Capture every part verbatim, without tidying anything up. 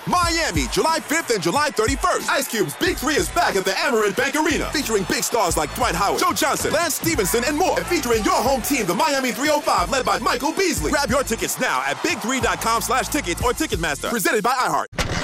Miami, July fifth and July thirty-first. Ice Cube's Big Three is back at the Amerant Bank Arena, featuring big stars like Dwight Howard, Joe Johnson, Lance Stevenson, and more. And featuring your home team, the Miami three oh five, led by Michael Beasley. Grab your tickets now at big three dot com slash tickets or Ticketmaster. Presented by iHeart.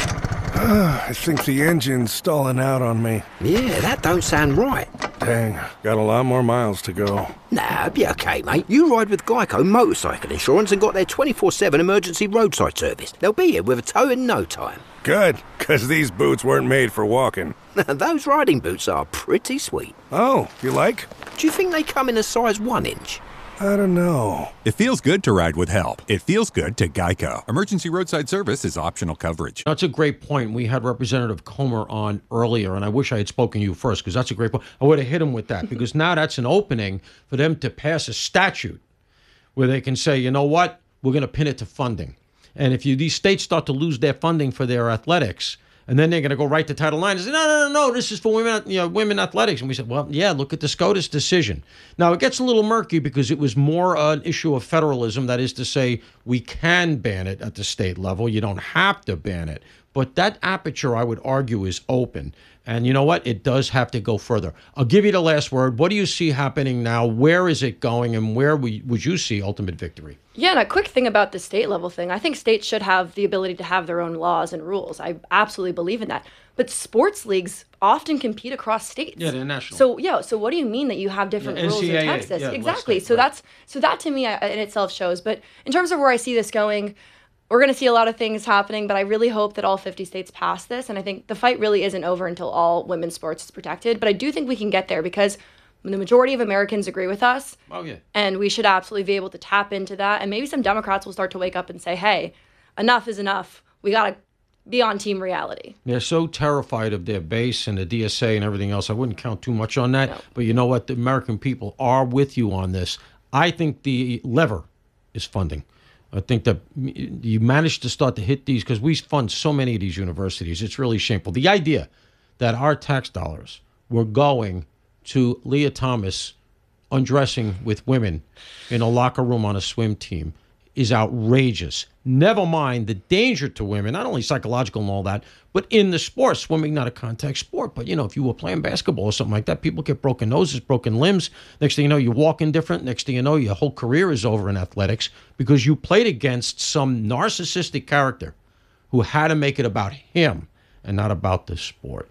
I think the engine's stalling out on me. Yeah, that don't sound right. Dang, got a lot more miles to go. Nah, be okay, mate. You ride with Geico Motorcycle Insurance and got their twenty-four seven emergency roadside service. They'll be here with a tow in no time. Good, because these boots weren't made for walking. Those riding boots are pretty sweet. Oh, you like? Do you think they come in a size one inch? I don't know. It feels good to ride with help. It feels good to Geico. Emergency roadside service is optional coverage. That's a great point. We had Representative Comer on earlier, and I wish I had spoken to you first, because that's a great point. I would have hit him with that, because now that's an opening for them to pass a statute where they can say, you know what, we're going to pin it to funding. And if you these states start to lose their funding for their athletics, and then they're going to go right to Title nine and say, no, no, no, no, this is for women, you know, women athletics. And we said, well, yeah, look at the SCOTUS decision. Now, it gets a little murky because it was more an issue of federalism. That is to say, we can ban it at the state level. You don't have to ban it. But that aperture, I would argue, is open. And you know what? It does have to go further. I'll give you the last word. What do you see happening now? Where is it going? And where would you see ultimate victory? Yeah, and a quick thing about the state level thing. I think states should have the ability to have their own laws and rules. I absolutely believe in that. But sports leagues often compete across states. Yeah, they're national. So, yeah, so what do you mean that you have different yeah, rules N C A A, in Texas? yeah, exactly. state, so right. that's so that to me in itself shows. But in terms of where I see this going, we're going to see a lot of things happening, but I really hope that all fifty states pass this. And I think the fight really isn't over until all women's sports is protected. But I do think we can get there because the majority of Americans agree with us. Oh, yeah. And we should absolutely be able to tap into that. And maybe some Democrats will start to wake up and say, hey, enough is enough. We got to be on team reality. They're so terrified of their base and the D S A and everything else. I wouldn't count too much on that. No. But you know what? The American people are with you on this. I think the lever is funding. I think that you managed to start to hit these because we fund so many of these universities. It's really shameful. The idea that our tax dollars were going to Leah Thomas undressing with women in a locker room on a swim team is outrageous. Never mind the danger to women, not only psychological and all that, but in the sport. Swimming, not a contact sport, but, you know, if you were playing basketball or something like that, people get broken noses, broken limbs. Next thing you know, you're walking different. Next thing you know, your whole career is over in athletics because you played against some narcissistic character who had to make it about him and not about the sport.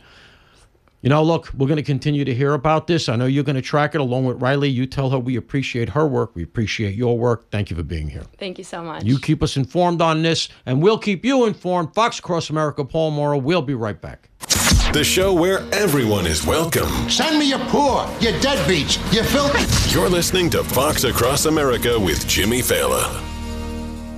You know, look, we're going to continue to hear about this. I know you're going to track it along with Riley. You tell her we appreciate her work. We appreciate your work. Thank you for being here. Thank you so much. You keep us informed on this, and we'll keep you informed. Fox Across America, Paul Morrow. We'll be right back. The show where everyone is welcome. Send me your poor, your deadbeats, you filthy. You're listening to Fox Across America with Jimmy Fallon.